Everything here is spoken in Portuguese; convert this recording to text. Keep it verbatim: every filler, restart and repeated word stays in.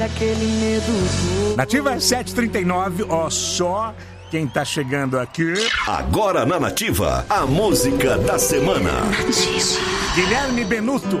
Aquele medo. Nativa sete e trinta e nove, ó, só quem tá chegando aqui. Agora na Nativa, a música da semana. Guilherme Benuto.